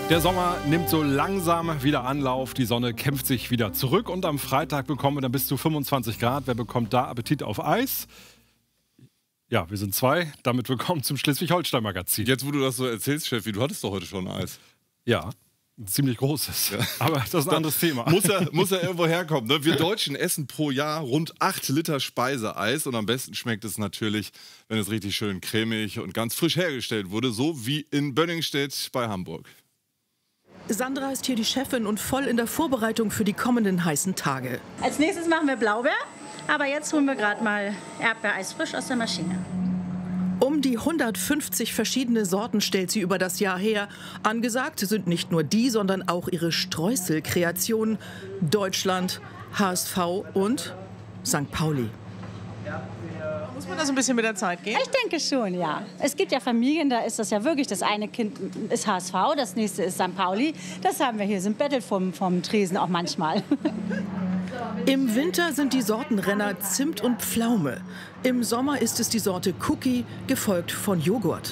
Der Sommer nimmt so langsam wieder Anlauf, die Sonne kämpft sich wieder zurück und am Freitag bekommen wir dann bis zu 25 Grad. Wer bekommt da Appetit auf Eis? Ja, wir sind zwei. Damit willkommen zum Schleswig-Holstein-Magazin. Jetzt, wo du das so erzählst, Steffi, du hattest doch heute schon Eis. Ja, ein ziemlich großes. Ja. Aber das ist ein anderes Thema. Muss er irgendwo herkommen. Ne? Wir Deutschen essen pro Jahr rund 8 Liter Speiseeis. Und am besten schmeckt es natürlich, wenn es richtig schön cremig und ganz frisch hergestellt wurde. So wie in Bönningstedt bei Hamburg. Sandra ist hier die Chefin und voll in der Vorbereitung für die kommenden heißen Tage. Als nächstes machen wir Blaubeer, aber jetzt holen wir gerade mal Erdbeereis frisch aus der Maschine. Um die 150 verschiedene Sorten stellt sie über das Jahr her. Angesagt sind nicht nur die, sondern auch ihre Streuselkreationen Deutschland, HSV und St. Pauli. Muss man da so ein bisschen mit der Zeit gehen? Ich denke schon, ja. Es gibt ja Familien, da ist das ja wirklich, das eine Kind ist HSV, das nächste ist St. Pauli. Das haben wir hier, so ein Battle vom Tresen auch manchmal. Im Winter sind die Sortenrenner Zimt und Pflaume. Im Sommer ist es die Sorte Cookie, gefolgt von Joghurt.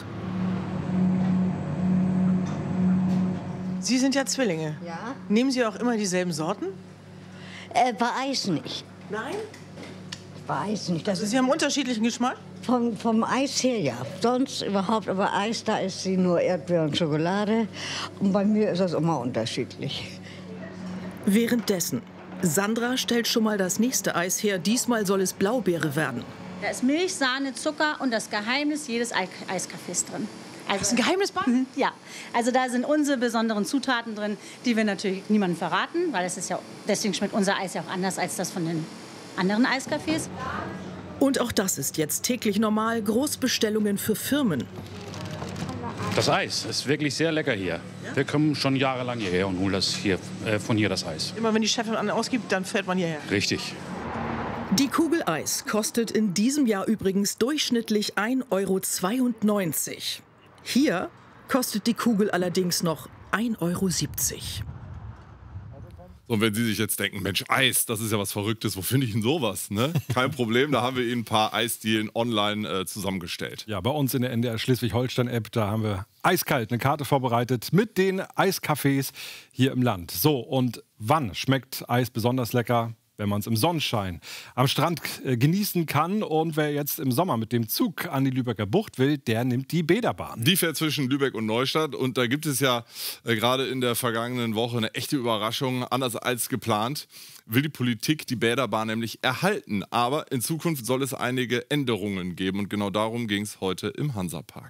Sie sind ja Zwillinge. Ja. Nehmen Sie auch immer dieselben Sorten? Bei Eis nicht. Nein? Bei Eis nicht. Das Also ist Sie haben unterschiedlichen Geschmack? vom Eis her, ja. Sonst überhaupt, aber Eis, da ist sie nur Erdbeer und Schokolade. Und bei mir ist das immer unterschiedlich. Währenddessen, Sandra stellt schon mal das nächste Eis her. Diesmal soll es Blaubeere werden. Da ist Milch, Sahne, Zucker und das Geheimnis jedes Eiscafés drin. Also, Das ist ein Geheimnis bei? Ja, also da sind unsere besonderen Zutaten drin, die wir natürlich niemandem verraten, weil es ist ja, deswegen schmeckt unser Eis ja auch anders als das von den anderen Eiscafés. Und auch das ist jetzt täglich normal. Großbestellungen für Firmen. Das Eis ist wirklich sehr lecker hier. Wir kommen schon jahrelang hierher und holen von hier das Eis. Immer wenn die Chefin ausgibt, dann fährt man hierher. Richtig. Die Kugel Eis kostet in diesem Jahr übrigens durchschnittlich 1,92 €. Hier kostet die Kugel allerdings noch 1,70 €. Und wenn Sie sich jetzt denken, Mensch, Eis, das ist ja was Verrücktes, wo finde ich denn sowas? Ne? Kein Problem, da haben wir Ihnen ein paar Eisdielen online zusammengestellt. Ja, bei uns in der NDR Schleswig-Holstein-App, da haben wir eiskalt eine Karte vorbereitet mit den Eiscafés hier im Land. So, und wann schmeckt Eis besonders lecker? Wenn man es im Sonnenschein am Strand genießen kann. Und wer jetzt im Sommer mit dem Zug an die Lübecker Bucht will, der nimmt die Bäderbahn. Die fährt zwischen Lübeck und Neustadt und da gibt es ja gerade in der vergangenen Woche eine echte Überraschung. Anders als geplant will die Politik die Bäderbahn nämlich erhalten. Aber in Zukunft soll es einige Änderungen geben und genau darum ging es heute im Hansapark.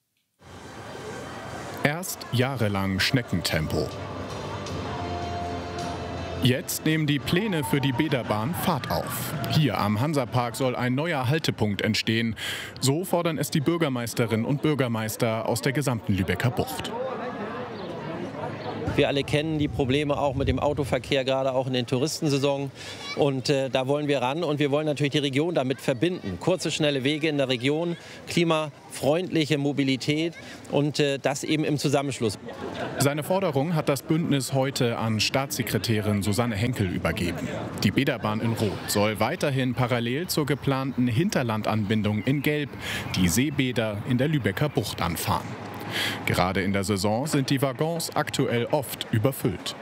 Erst jahrelang Schneckentempo. Jetzt nehmen die Pläne für die Bäderbahn Fahrt auf. Hier am Hansapark soll ein neuer Haltepunkt entstehen. So fordern es die Bürgermeisterinnen und Bürgermeister aus der gesamten Lübecker Bucht. Wir alle kennen die Probleme auch mit dem Autoverkehr, gerade auch in den Touristensaison. Und da wollen wir ran und wir wollen natürlich die Region damit verbinden. Kurze, schnelle Wege in der Region, klimafreundliche Mobilität und das eben im Zusammenschluss. Seine Forderung hat das Bündnis heute an Staatssekretärin Susanne Henkel übergeben. Die Bäderbahn in Rot soll weiterhin parallel zur geplanten Hinterlandanbindung in Gelb die Seebäder in der Lübecker Bucht anfahren. Gerade in der Saison sind die Waggons aktuell oft überfüllt.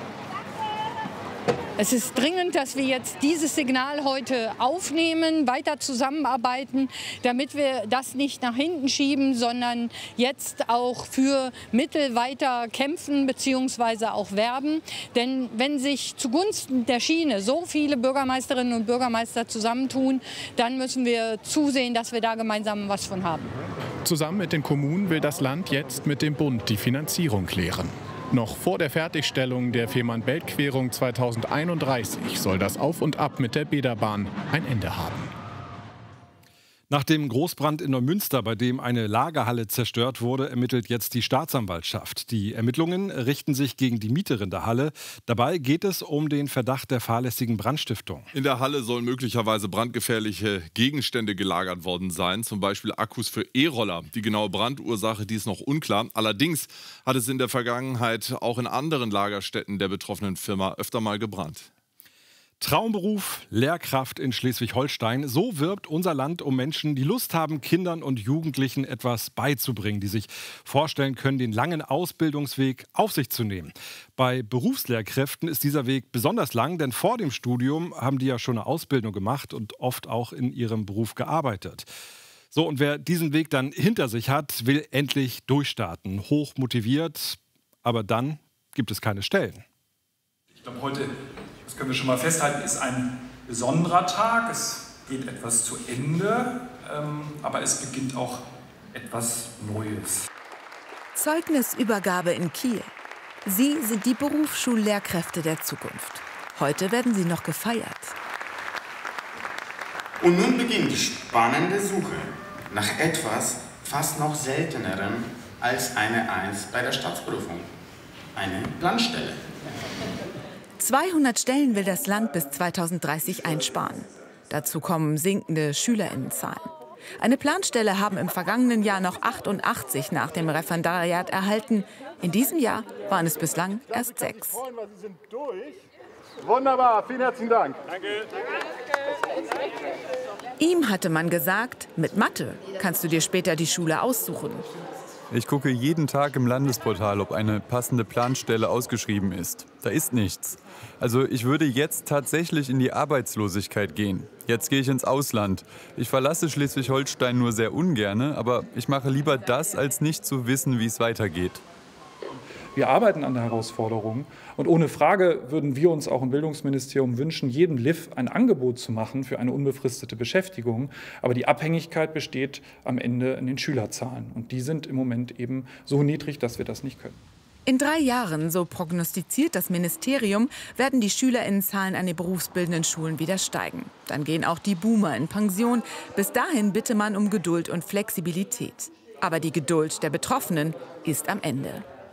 Es ist dringend, dass wir jetzt dieses Signal heute aufnehmen, weiter zusammenarbeiten, damit wir das nicht nach hinten schieben, sondern jetzt auch für Mittel weiter kämpfen bzw. auch werben. Denn wenn sich zugunsten der Schiene so viele Bürgermeisterinnen und Bürgermeister zusammentun, dann müssen wir zusehen, dass wir da gemeinsam was von haben. Zusammen mit den Kommunen will das Land jetzt mit dem Bund die Finanzierung klären. Noch vor der Fertigstellung der Fehmarn-Belt-Querung 2031 soll das Auf und Ab mit der Bäderbahn ein Ende haben. Nach dem Großbrand in Neumünster, bei dem eine Lagerhalle zerstört wurde, ermittelt jetzt die Staatsanwaltschaft. Die Ermittlungen richten sich gegen die Mieterin der Halle. Dabei geht es um den Verdacht der fahrlässigen Brandstiftung. In der Halle sollen möglicherweise brandgefährliche Gegenstände gelagert worden sein, zum Beispiel Akkus für E-Roller. Die genaue Brandursache, die ist noch unklar. Allerdings hat es in der Vergangenheit auch in anderen Lagerstätten der betroffenen Firma öfter mal gebrannt. Traumberuf, Lehrkraft in Schleswig-Holstein. So wirbt unser Land um Menschen, die Lust haben, Kindern und Jugendlichen etwas beizubringen, die sich vorstellen können, den langen Ausbildungsweg auf sich zu nehmen. Bei Berufslehrkräften ist dieser Weg besonders lang, denn vor dem Studium haben die ja schon eine Ausbildung gemacht und oft auch in ihrem Beruf gearbeitet. So, und wer diesen Weg dann hinter sich hat, will endlich durchstarten, hoch motiviert, aber dann gibt es keine Stellen. Ich glaube, heute, das können wir schon mal festhalten, ist ein besonderer Tag. Es geht etwas zu Ende, aber es beginnt auch etwas Neues. Zeugnisübergabe in Kiel. Sie sind die Berufsschullehrkräfte der Zukunft. Heute werden sie noch gefeiert. Und nun beginnt die spannende Suche nach etwas fast noch seltenerem als eine 1 bei der Staatsprüfung. Eine Planstelle. 200 Stellen will das Land bis 2030 einsparen. Dazu kommen sinkende SchülerInnenzahlen. Eine Planstelle haben im vergangenen Jahr noch 88 nach dem Referendariat erhalten. In diesem Jahr waren es bislang erst 6. Wunderbar, vielen herzlichen Dank. Danke. Ihm hatte man gesagt, mit Mathe kannst du dir später die Schule aussuchen. Ich gucke jeden Tag im Landesportal, ob eine passende Planstelle ausgeschrieben ist. Da ist nichts. Also ich würde jetzt tatsächlich in die Arbeitslosigkeit gehen. Jetzt gehe ich ins Ausland. Ich verlasse Schleswig-Holstein nur sehr ungern, aber ich mache lieber das, als nicht zu wissen, wie es weitergeht. Wir arbeiten an der Herausforderung und ohne Frage würden wir uns auch im Bildungsministerium wünschen, jedem LIF ein Angebot zu machen für eine unbefristete Beschäftigung. Aber die Abhängigkeit besteht am Ende in den Schülerzahlen. Und die sind im Moment eben so niedrig, dass wir das nicht können. In 3 Jahren, so prognostiziert das Ministerium, werden die SchülerInnenzahlen an den berufsbildenden Schulen wieder steigen. Dann gehen auch die Boomer in Pension. Bis dahin bitte man um Geduld und Flexibilität. Aber die Geduld der Betroffenen ist am Ende.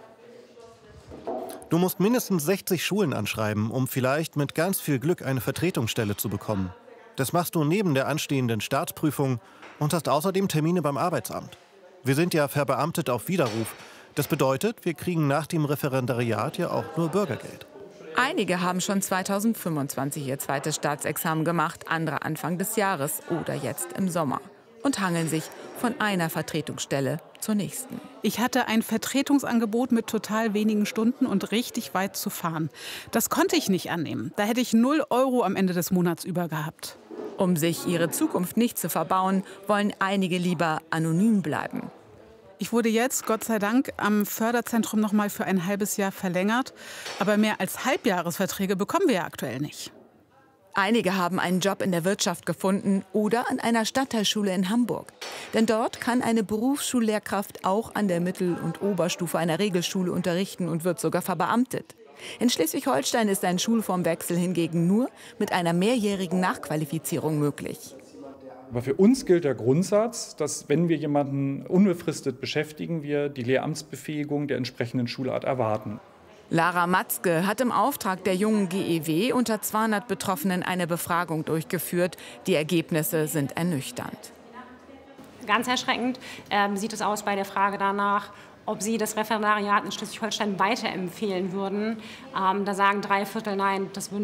Du musst mindestens 60 Schulen anschreiben, um vielleicht mit ganz viel Glück eine Vertretungsstelle zu bekommen. Das machst du neben der anstehenden Staatsprüfung und hast außerdem Termine beim Arbeitsamt. Wir sind ja verbeamtet auf Widerruf. Das bedeutet, wir kriegen nach dem Referendariat ja auch nur Bürgergeld. Einige haben schon 2025 ihr zweites Staatsexamen gemacht, andere Anfang des Jahres oder jetzt im Sommer. Und hangeln sich von einer Vertretungsstelle zur nächsten. Ich hatte ein Vertretungsangebot mit total wenigen Stunden und richtig weit zu fahren. Das konnte ich nicht annehmen. Da hätte ich 0 € am Ende des Monats über gehabt. Um sich ihre Zukunft nicht zu verbauen, wollen einige lieber anonym bleiben. Ich wurde jetzt, Gott sei Dank, am Förderzentrum noch mal für ein halbes Jahr verlängert. Aber mehr als Halbjahresverträge bekommen wir ja aktuell nicht. Einige haben einen Job in der Wirtschaft gefunden oder an einer Stadtteilschule in Hamburg. Denn dort kann eine Berufsschullehrkraft auch an der Mittel- und Oberstufe einer Regelschule unterrichten und wird sogar verbeamtet. In Schleswig-Holstein ist ein Schulformwechsel hingegen nur mit einer mehrjährigen Nachqualifizierung möglich. Aber für uns gilt der Grundsatz, dass wenn wir jemanden unbefristet beschäftigen, wir die Lehramtsbefähigung der entsprechenden Schulart erwarten. Lara Matzke hat im Auftrag der jungen GEW unter 200 Betroffenen eine Befragung durchgeführt. Die Ergebnisse sind ernüchternd. Ganz erschreckend sieht es aus bei der Frage danach, ob Sie das Referendariat in Schleswig-Holstein weiterempfehlen würden. Da sagen 3/4 nein, das würden